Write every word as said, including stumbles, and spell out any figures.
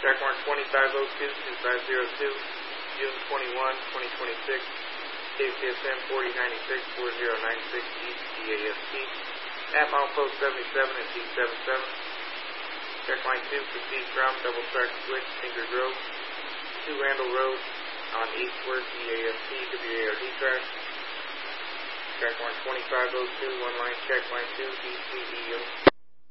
Track mark twenty-five oh two, twenty-five oh two, June twenty-first, twenty twenty-six, K C S M forty ninety-six, forty ninety-six, East D A S T, at milepost seventy-seven and T seventy-seven. Check line two, proceed from double track switch, Finger Grove, to Randall Road, on eastward D A S T, W A R D track. Track mark twenty-five oh two, one line check line two, D C E O.